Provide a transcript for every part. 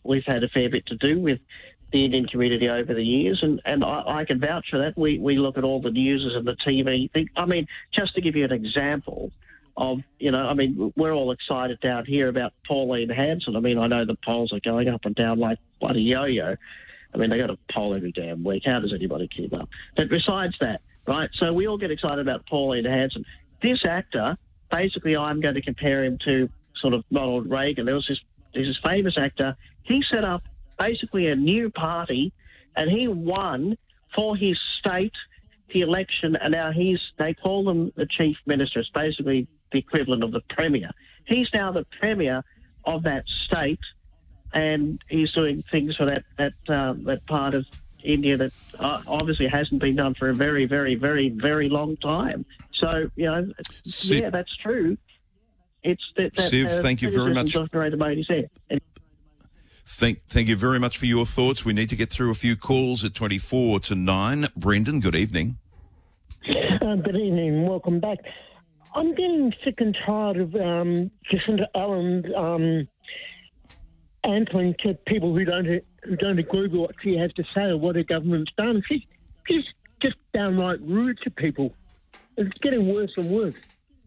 we've had a fair bit to do with the Indian community over the years, and I can vouch for that. We look at all the news and the TV thing. I mean, just to give you an example of, we're all excited down here about Pauline Hanson. I mean, I know the polls are going up and down like bloody yo-yo. I mean, they got a poll every damn week. How does anybody keep up? But besides that, right, so we all get excited about Pauline Hanson. This actor, basically I'm going to compare him to sort of Ronald Reagan. There's this famous actor. He set up basically a new party, and he won for his state the election, and now they call him the chief minister. It's basically the equivalent of the premier. He's now the premier of that state, and he's doing things for that part of India that obviously hasn't been done for a very, very, very, very long time. So, yeah, that's true. It's that Siv, thank you very much. Dr. Modi said. Thank you very much for your thoughts. We need to get through a few calls at 24 to 9. Brendan, good evening. Good evening. Welcome back. I'm getting sick and tired of Jacinda Allen's answering to people who don't agree with what she has to say or what her government's done. She's just downright rude to people. It's getting worse and worse.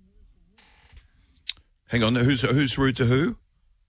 Hang on, who's rude to who?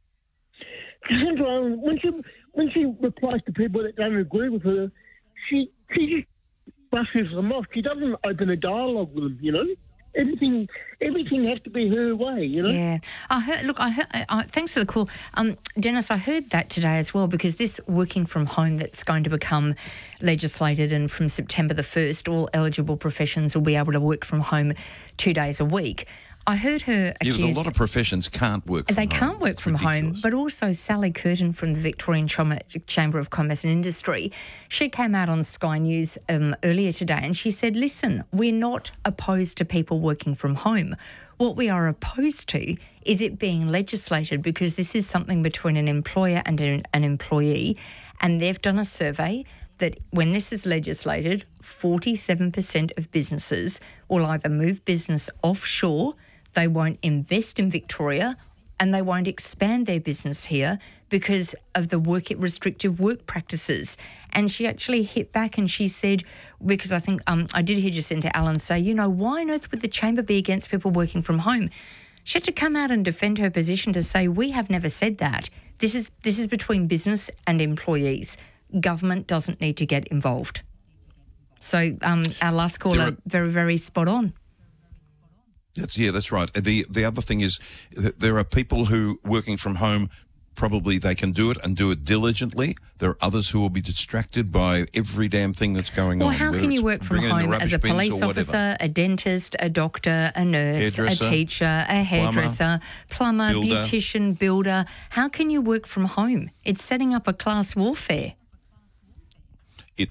Jacinda Allen, when she replies to people that don't agree with her, she just brushes them off. She doesn't open a dialogue with them, Everything has to be her way, Yeah. I heard, thanks for the call. Dennis, I heard that today as well, because this working from home that's going to become legislated, and from September the 1st, all eligible professions will be able to work from home 2 days a week. I heard her accuse... Yeah, a lot of professions can't work from home. They can't work from home, but also Sally Curtin from the Victorian Chamber of Commerce and Industry, she came out on Sky News earlier today, and she said, listen, we're not opposed to people working from home. What we are opposed to is it being legislated, because this is something between an employer and an employee, and they've done a survey that when this is legislated, 47% of businesses will either move business offshore, they won't invest in Victoria, and they won't expand their business here because of the restrictive work practices. And she actually hit back and she said, because I think I did hear Jacinda Allen say, why on earth would the Chamber be against people working from home? She had to come out and defend her position to say, we have never said that. This is between business and employees. Government doesn't need to get involved. So our last caller, very, very spot on. That's right. The other thing is that there are people who working from home, probably they can do it and do it diligently. There are others who will be distracted by every damn thing that's going on. Well, how can you work from home as a police officer, a dentist, a doctor, a nurse, a teacher, a hairdresser, plumber, beautician, builder? How can you work from home? It's setting up a class warfare. It's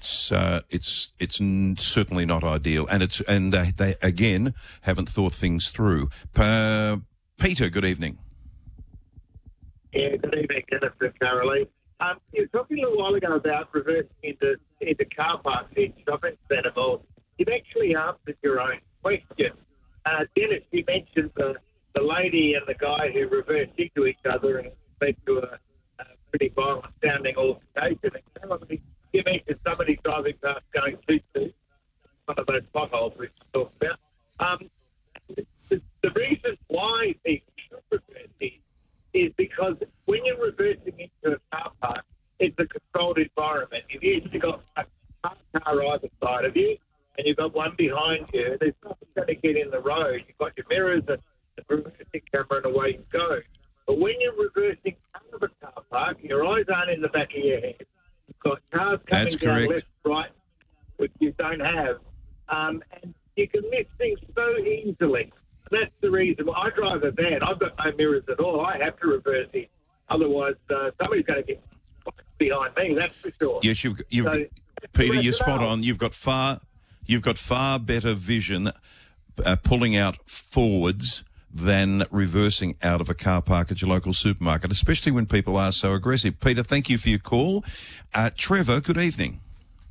certainly not ideal, and they again haven't thought things through. Peter, good evening. Yeah, good evening, Dennis and Caroline. You were talking a little while ago about reversing into car parks in shopping centre malls. You've actually answered your own question. Dennis, you mentioned the lady and the guy who reversed into each other and led to a pretty violent-sounding altercation. And Caroline, you mentioned somebody driving past going too soon, one of those potholes we talked about. The reason why people should reverse is because when you're reversing into a car park, it's a controlled environment. You've usually got a car either side of you, and you've got one behind you. There's nothing going to get in the road. You've got your mirrors and the reversing camera, and away you go. But when you're reversing out of a car park, your eyes aren't in the back of your head. You've got cars coming down left, right, which you don't have. And you can miss things so easily. That's the reason. Well, I drive a van. I've got no mirrors at all. I have to reverse it. Otherwise, somebody's going to get behind me, that's for sure. Yes, Peter, you're spot on. You've got far better vision pulling out forwards than reversing out of a car park at your local supermarket, especially when people are so aggressive. Peter, thank you for your call. Trevor, good evening.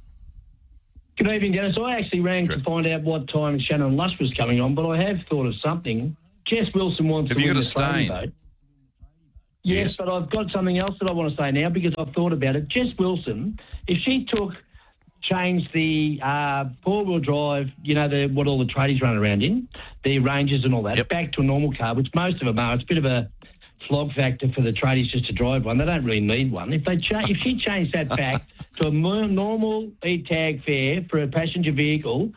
Good evening, Dennis. I actually rang to find out what time Shannon Lush was coming on, but I have thought of something. Jess Wilson wants to win the Friday vote. Yes, but I've got something else that I want to say now because I've thought about it. Jess Wilson, if she changed the four-wheel drive, what all the tradies run around in, the Rangers and all that, back to a normal car, which most of them are. It's a bit of a flog factor for the tradies just to drive one. They don't really need one. If she changed that back to a more normal E-tag fare for a passenger vehicle,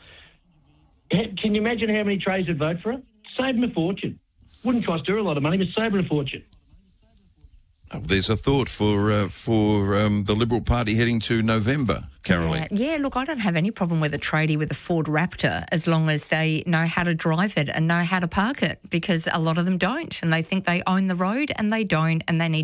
can you imagine how many tradies would vote for it? Save them a fortune. Wouldn't cost her a lot of money, but save her a fortune. There's a thought for the Liberal Party heading to November, Caroline. Yeah, look, I don't have any problem with a tradie with a Ford Raptor as long as they know how to drive it and know how to park it, because a lot of them don't, and they think they own the road and they don't, and they need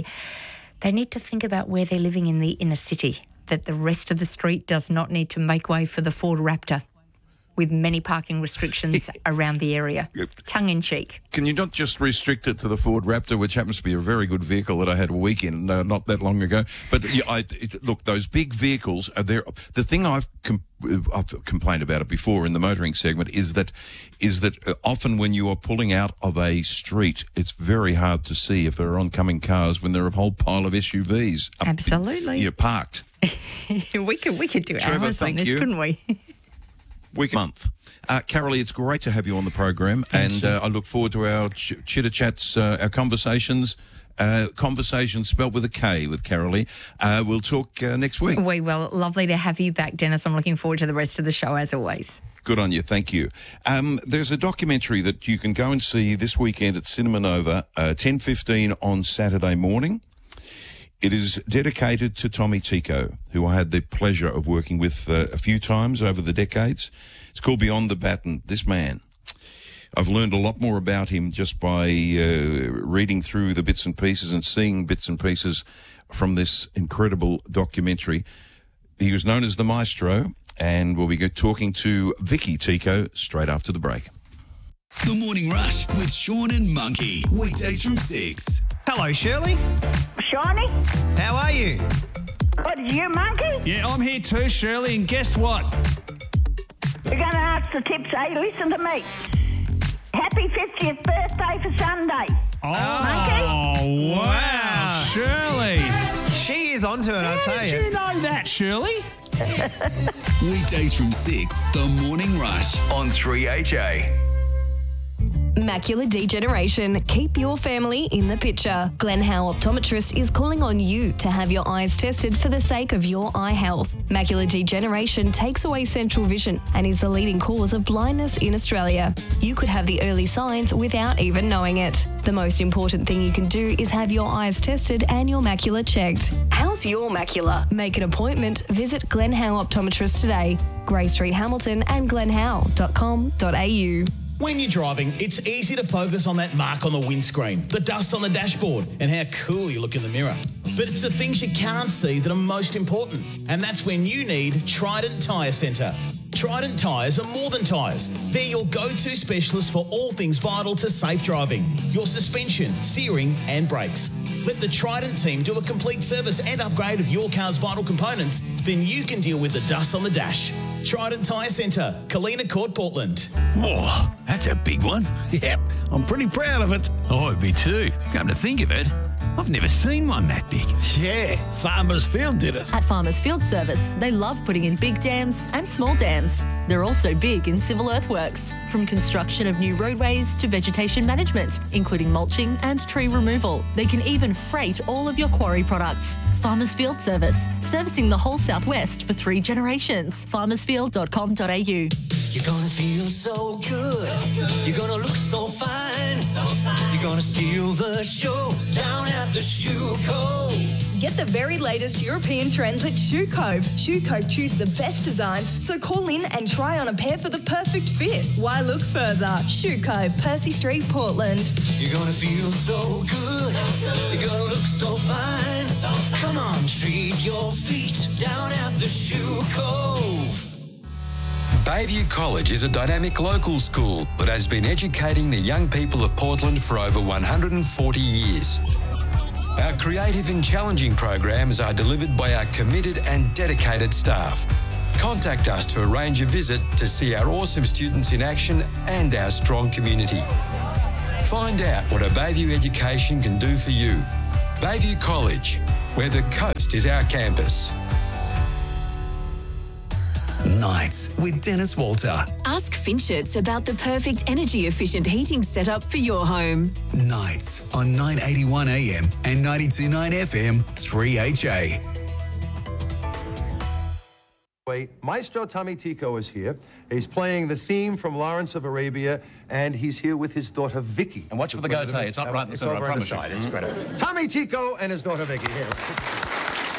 to think about where they're living in the inner city, that the rest of the street does not need to make way for the Ford Raptor, with many parking restrictions around the area. Tongue in cheek. Can you not just restrict it to the Ford Raptor, which happens to be a very good vehicle that I had a week in not that long ago? But look, those big vehicles are there. The thing I've complained about it before in the motoring segment is that often when you are pulling out of a street, it's very hard to see if there are oncoming cars when there are a whole pile of SUVs. Absolutely. You're parked. we could do Trevor, hours on this, couldn't we? Week month. Carolee, it's great to have you on the program, and I look forward to our chitter-chats, our conversations. Conversations spelled with a K with Carolee. We'll talk next week. We will. Lovely to have you back, Dennis. I'm looking forward to the rest of the show, as always. Good on you. Thank you. There's a documentary that you can go and see this weekend at Cinema Nova, 10:15 on Saturday morning. It is dedicated to Tommy Tico, who I had the pleasure of working with a few times over the decades. It's called Beyond the Baton. This man, I've learned a lot more about him just by reading through the bits and pieces and seeing bits and pieces from this incredible documentary. He was known as the Maestro, and we'll be talking to Vicky Tico straight after the break. The Morning Rush with Sean and Monkey. Weekdays from 6. Hello, Shirley. Shawnee? How are you? What, you monkey? Yeah, I'm here too, Shirley, and guess what? You're going to ask the tips, eh? Listen to me. Happy 50th birthday for Sunday. Oh, wow. Shirley. She is onto it, I tell you. How did you know that, Shirley? Weekdays from 6. The Morning Rush on 3HA. Macular degeneration. Keep your family in the picture. Glenn Howe Optometrist is calling on you to have your eyes tested for the sake of your eye health. Macular degeneration takes away central vision and is the leading cause of blindness in Australia. You could have the early signs without even knowing it. The most important thing you can do is have your eyes tested and your macula checked. How's your macula? Make an appointment. Visit Glenn Howe Optometrist today. Grey Street, Hamilton, and glennhowe.com.au. When you're driving, it's easy to focus on that mark on the windscreen, the dust on the dashboard, and how cool you look in the mirror. But it's the things you can't see that are most important, and that's when you need Trident Tyre Centre. Trident tyres are more than tyres. They're your go-to specialist for all things vital to safe driving. Your suspension, steering and brakes. Let the Trident team do a complete service and upgrade of your car's vital components, then you can deal with the dust on the dash. Trident Tyre Centre, Kalina Court, Portland. Oh, that's a big one. Yep, I'm pretty proud of it. Oh, me too. Come to think of it, I've never seen one that big. Yeah, Farmers Field did it. At Farmers Field Service, they love putting in big dams and small dams. They're also big in civil earthworks, from construction of new roadways to vegetation management, including mulching and tree removal. They can even freight all of your quarry products. Farmers Field Service, servicing the whole southwest for 3 generations. farmersfield.com.au. You're gonna feel so good. You're gonna look so fine. You're gonna steal the show down at the Shoe Cove. Get the very latest European trends at Shoe Cove. Shoe Cove choose the best designs, so call in and try on a pair for the perfect fit. Why look further? Shoe Cove, Percy Street, Portland. You're gonna feel so good. You're gonna look so fine. Come on, treat your feet down at the Shoe Cove. Bayview College is a dynamic local school that has been educating the young people of Portland for over 140 years. Our creative and challenging programs are delivered by our committed and dedicated staff. Contact us to arrange a visit to see our awesome students in action and our strong community. Find out what a Bayview education can do for you. Bayview College, where the coast is our campus. Nights with Dennis Walter. Ask Finchets about the perfect energy-efficient heating setup for your home. Nights on 981 AM and 92.9 FM 3HA. Maestro Tommy Tico is here. He's playing the theme from Lawrence of Arabia, and he's here with his daughter Vicky. And watch for the goatee. It's not right in the centre, I promise you. It's incredible. Tommy Tico and his daughter Vicky here.